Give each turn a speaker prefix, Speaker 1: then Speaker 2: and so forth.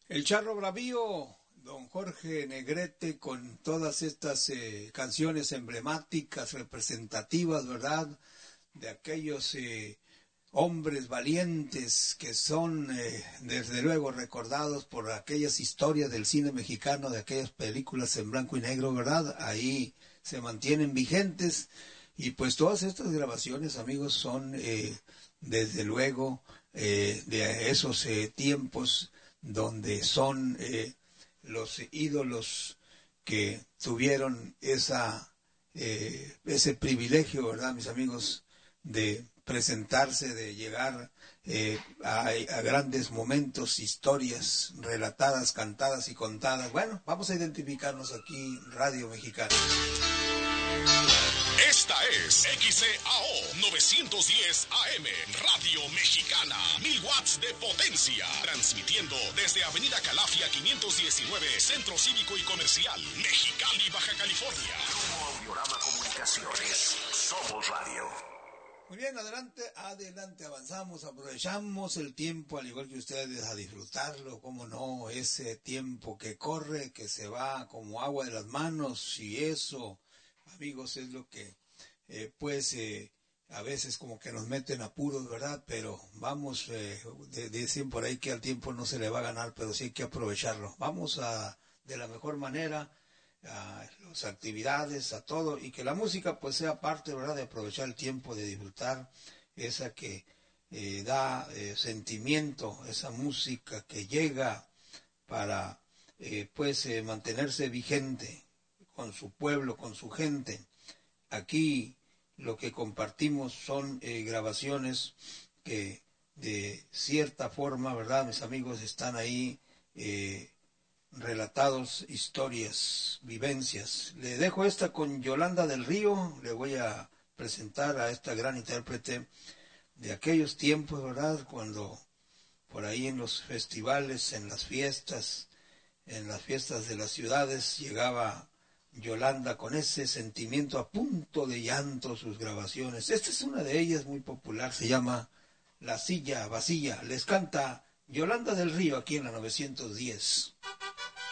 Speaker 1: El Charro Bravío, don Jorge Negrete, con todas estas canciones emblemáticas, representativas, ¿verdad? De aquellos hombres valientes que son, desde luego, recordados por aquellas historias del cine mexicano, de aquellas películas en blanco y negro, ¿verdad? Ahí se mantienen vigentes. Y pues todas estas grabaciones, amigos, son, desde luego, de esos tiempos donde son los ídolos que tuvieron ese privilegio, ¿verdad, mis amigos, de presentarse, de llegar a grandes momentos, historias relatadas, cantadas y contadas. Bueno, vamos a identificarnos aquí, Radio Mexicana.
Speaker 2: Esta es XCAO 910 AM, Radio Mexicana, 1000 watts de potencia, transmitiendo desde Avenida Calafia 519, Centro Cívico y Comercial, Mexicali, Baja California. Grupo Audiorama Comunicaciones, somos radio.
Speaker 1: Muy bien, adelante, avanzamos, aprovechamos el tiempo, al igual que ustedes, a disfrutarlo, cómo no, ese tiempo que corre, que se va como agua de las manos, y eso, amigos, es lo que, a veces como que nos meten apuros, ¿verdad? Pero vamos, dicen por ahí que al tiempo no se le va a ganar, pero sí hay que aprovecharlo. Vamos de la mejor manera, a las actividades, a todo, y que la música pues sea parte, ¿verdad?, de aprovechar el tiempo, de disfrutar esa que da sentimiento, esa música que llega para mantenerse vigente con su pueblo, con su gente. Aquí lo que compartimos son grabaciones que de cierta forma, ¿verdad?, mis amigos, están ahí relatados, historias, vivencias. Le dejo esta con Yolanda del Río. Le voy a presentar a esta gran intérprete de aquellos tiempos, ¿verdad?, cuando por ahí en los festivales, en las fiestas de las ciudades, llegaba Yolanda con ese sentimiento a punto de llanto, sus grabaciones. Esta es una de ellas muy popular, se llama La Silla Vacía. Les canta Yolanda del Río aquí en la 910.